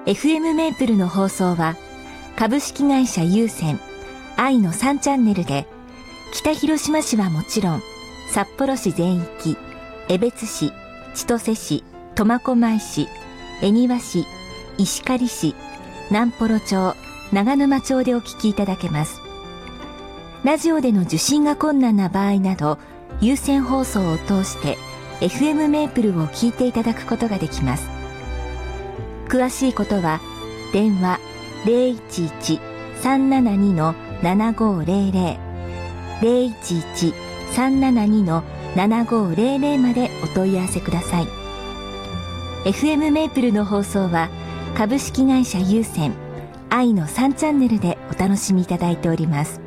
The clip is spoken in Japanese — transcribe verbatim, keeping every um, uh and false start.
エフエム メープルの放送は株式会社有線愛のさんチャンネルで北広島市はもちろん札幌市全域、江別市、千歳市、苫小牧市、恵庭市、石狩市、南幌町、長沼町でお聞きいただけます。ラジオでの受信が困難な場合など、有線放送を通して エフエム メープルを聞いていただくことができます。詳しいことは電話 ゼロいちいち さんななに ななごゼロゼロ ゼロいちいち さんななに ななごゼロゼロまでお問い合わせください。 エフエム メープルの放送は株式会社有線愛のさんチャンネルでお楽しみいただいております。